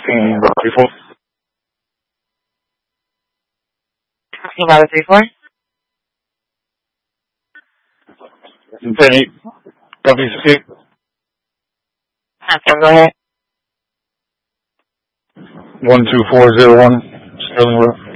16, about 34. About a 34? Penny, copy 68. Okay, go ahead. 12401, Sterling Road.